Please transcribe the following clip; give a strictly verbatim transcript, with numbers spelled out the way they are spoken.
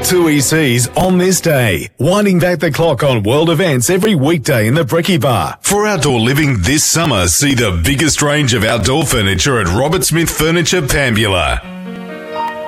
two E Cs on this day. Winding back the clock on world events every weekday in the Brekkie Bar. For outdoor living this summer, see the biggest range of outdoor furniture at Robert Smith Furniture Pambula.